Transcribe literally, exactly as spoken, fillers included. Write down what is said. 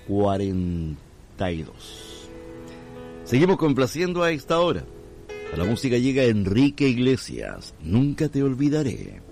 cuarenta y dos. Seguimos complaciendo a esta hora. A la música llega Enrique Iglesias, Nunca te olvidaré.